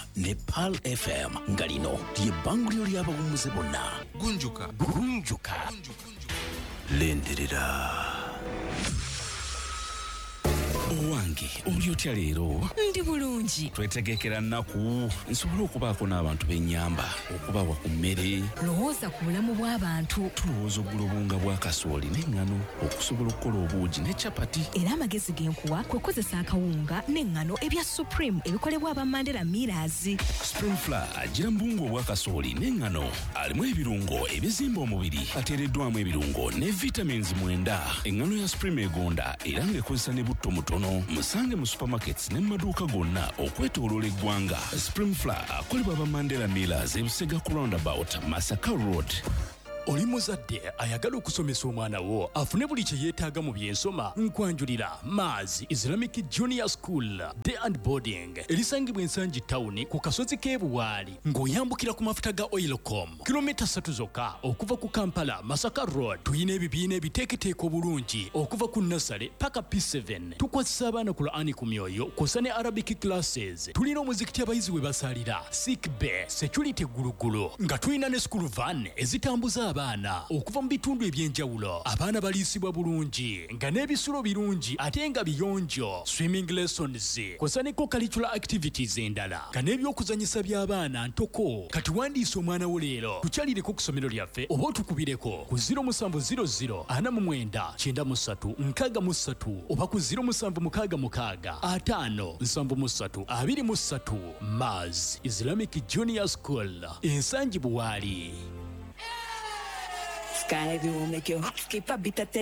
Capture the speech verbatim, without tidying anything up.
ne Pearl F M nga lino ly'ebbanguliro ly'abawummuze bonna. Gunjuka. Gunjuka. Lenderera. Owange, oli otya leero? Ndi bulungi. Twetegekera nnaku nsobola okubaako n'abantu b'ennyamba okubawa ku mmere. Lowooza ku bulamu bw'abantu. Tulowooza oggula obunga bwa kasooli n'eŋŋano okusobola okukola obuugi ne capati. Era amagezi genkuwa kwe kukozesa akawunga n'eŋŋano ebya Supreme ebikolebwa aba Mandela Millers. Supreme Flour agira mbungo obwa kasooli n'eŋŋano alimu ebirungo ebizimba omubiri ateereddwamu ebirungo ne vitamins mwenda. Eŋŋano ya Supreme egonda era ng'ekozesa ne butto mutono. Musange mu supermarkets ne maduuka gonna okwetooloola eggwanga. Supreme Flour akolebwa aba Mandela Millers e Busega ku roundabout Masaka Road. Oli muzadde ayagala okusomesa omwana wo afune buli kye yeetaaga mu byensoma nkwanjulira Maz Islamic Junior School Day and Boarding erisangibwa ensangi town ku kasozi k'ebuwaali ng'oyambukira ku mafuta ga Oilcom kilomita ssatu zokka okuva ku Kampala Masaka Road. Tuyina ebibiina ebiteeketeeka obulungi okuva ku Nasale paka P seven. Tukwasisa abaana ku Qur'ani ku myoyo kw'ossa ne Arabic classes. Tulina omuzikiti abayizi we basalira sick bay security gulugulu nga tulina ne school van ezitambuza abaana okuva mu bitundu ebyenjawulo. Abaana baliisibwa bulungi nga n'ebisulo birungi ate nga biyonjo. Swimming lessons kw'ossa ne co-curricular activities endala nga n'ebyokuzanyisa by'abaana ntoko. Kati wandiisa omwana wo leero tukyalireko ku ssomero lyaffe oba otukubireko ku zero seven zero zero ana mu mwenda kyenda mu ssatu nkaaga mu ssatu oba ku zero seven mukaaga mukaaga ataano nsanvu mu ssatu abiri mu ssatu. Maz Islamic Junior School ensangi buwaali. Sky will make your heart skip a bit.